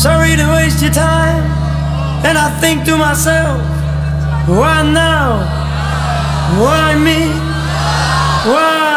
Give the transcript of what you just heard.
sorry to waste your time. And I think to myself, why now? Why me? Why?